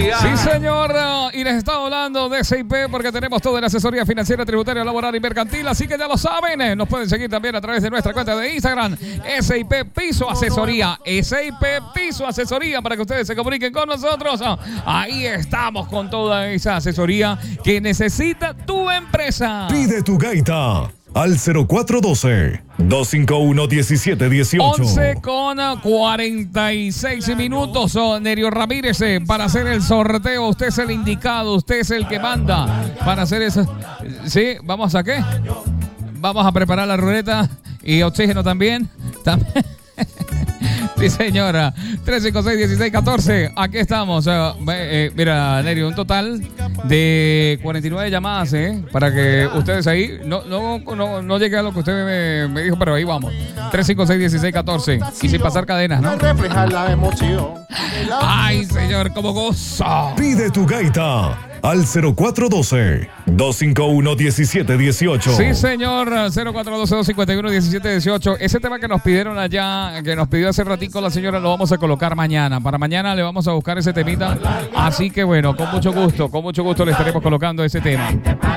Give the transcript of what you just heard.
asesoría. Sí, señor. Y les estaba hablando de SIP porque tenemos toda la asesoría financiera, tributaria, laboral y mercantil. Así que ya lo saben. Nos pueden seguir también a través de nuestra cuenta de Instagram. SIP Piso Asesoría. SIP Piso Asesoría para que ustedes se comuniquen con nosotros. Ahí estamos con toda esa asesoría que necesita tu empresa. Pide tu gaita al 0412-251-1718. 11:46. Nerio Ramírez, para hacer el sorteo. Usted es el indicado, usted es el que manda para hacer eso. Sí, ¿vamos a qué? Vamos a preparar la ruleta y oxígeno también. Sí, señora. 356-1614. Aquí estamos. Mira, Nerio, un total de 49 llamadas, para que ustedes ahí no llegue a lo que usted me dijo, pero ahí vamos. 356-1614. Y sin pasar cadenas, ¿no? Reflejar la emoción. Ay, señor, cómo goza. Pide tu gaita al 0412-251-1718. Sí, señor. 0412-251-1718. Ese tema que nos pidieron allá, que nos pidió hace ratico la señora, lo vamos a colocar mañana. Para mañana le vamos a buscar ese temita. Así que bueno, con mucho gusto le estaremos colocando ese tema.